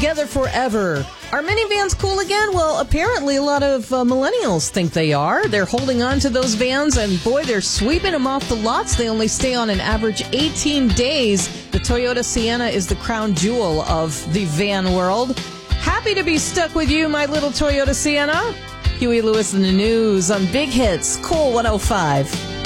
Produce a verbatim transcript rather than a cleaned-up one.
together forever. Are minivans cool again? Well, apparently a lot of uh, millennials think they are. They're holding on to those vans, and boy, they're sweeping them off the lots. They only stay on an average eighteen days. The Toyota Sienna is the crown jewel of the van world. Happy to be stuck with you, my little Toyota Sienna. Huey Lewis in the news on Big Hits, Cool one oh five.